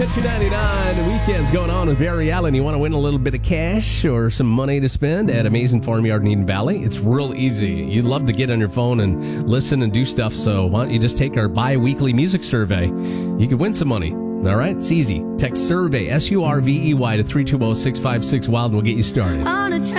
$2.99 weekends going on with Barry Allen. You want to win a little bit of cash or some money to spend at Amazing Farmyard in Eden Valley? It's real easy. You'd love to get on your phone and listen and do stuff, so why don't you just take our bi-weekly music survey? You could win some money. All right? It's easy. Text survey, SURVEY, to 320-656-WILD, and we'll get you started.